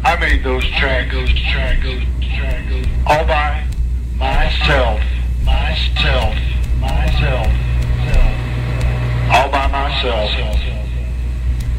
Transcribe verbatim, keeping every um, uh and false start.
I made those tracks, those tracks, those tracks, all by myself, myself, myself, all by myself.